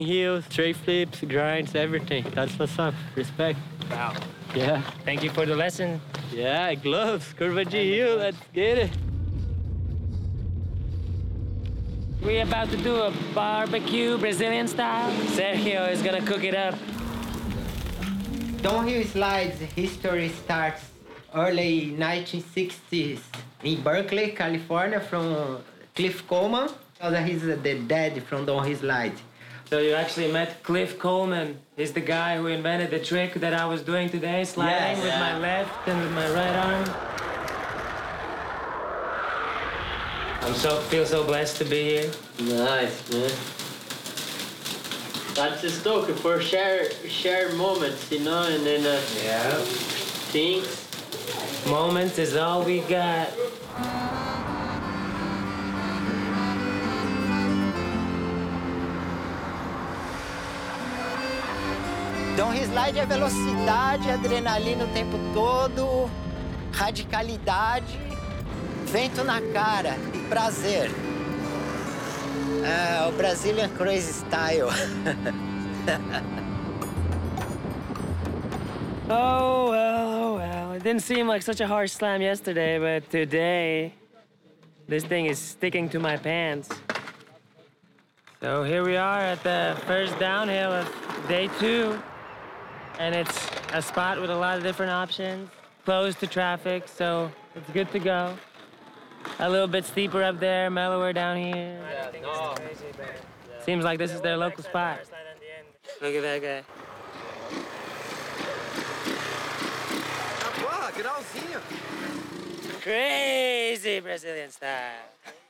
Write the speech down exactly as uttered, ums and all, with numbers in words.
Heels, tray flips, grinds, everything. That's what's up. Respect. Wow. Yeah. Thank you for the lesson. Yeah, gloves, curva de heel, let's get it. We're about to do a barbecue Brazilian style. Sergio is gonna cook it up. Downhill slides history starts early nineteen sixties in Berkeley, California, from Cliff Coleman. He's the dad from downhill slide. So you actually met Cliff Coleman. He's the guy who invented the trick that I was doing today, sliding Yes. with Yeah. my left and with my right arm. I'm so feel so blessed to be here. Nice, man. That's just talking for share share moments, you know, and then uh, Yeah. things. Moments is all we got. Downhill slide é velocidade, adrenalina o tempo todo, radicalidade, vento na cara e prazer. É o Brazilian Crazy Style. Oh, well, oh, well. It didn't seem like such a harsh slam yesterday, but today, this thing is sticking to my pants. So here we are at the first downhill of day two. And it's a spot with a lot of different options, closed to traffic, so it's good to go. A little bit steeper up there, mellower down here. Yeah, no. Seems like this is their local spot. Look at that guy. Porra, grauzinho. Crazy Brazilian style.